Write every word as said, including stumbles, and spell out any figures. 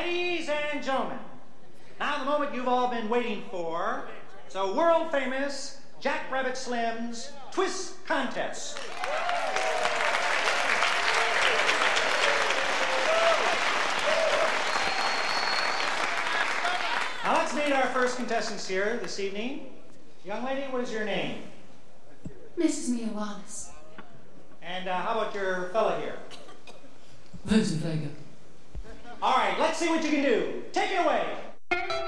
Ladies and gentlemen, now the moment you've all been waiting for, it's a world famous Jack Rabbit Slim's Twist Contest. Now let's meet our first contestants here this evening. Young lady, what is your name? Missus Mia Wallace. And uh, how about your fella here? Vincent Vega. All right, let's see what you can do. Take it away.